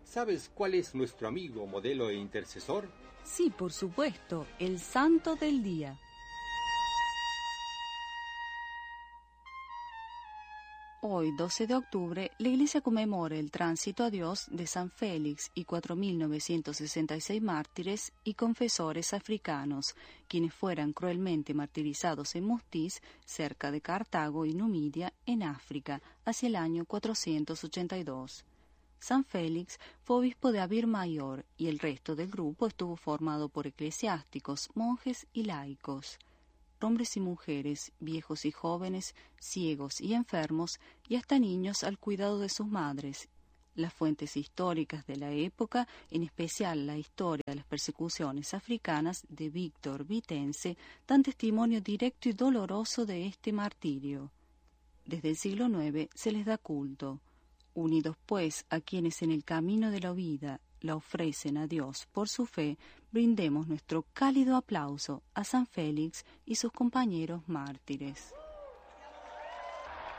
¿Sabes cuál es nuestro amigo, modelo e intercesor? Sí, por supuesto, el santo del día. Hoy, 12 de octubre, la Iglesia conmemora el tránsito a Dios de San Félix y 4.966 mártires y confesores africanos, quienes fueran cruelmente martirizados en Mustiz, cerca de Cartago y Numidia, en África, hacia el año 482. San Félix fue obispo de Abir Mayor y el resto del grupo estuvo formado por eclesiásticos, monjes y laicos. Hombres y mujeres, viejos y jóvenes, ciegos y enfermos, y hasta niños al cuidado de sus madres. Las fuentes históricas de la época, en especial la historia de las persecuciones africanas de Víctor Vitense, dan testimonio directo y doloroso de este martirio. Desde el siglo IX se les da culto. Unidos, pues, a quienes en el camino de la vida la ofrecen a Dios por su fe, brindemos nuestro cálido aplauso a San Félix y sus compañeros mártires.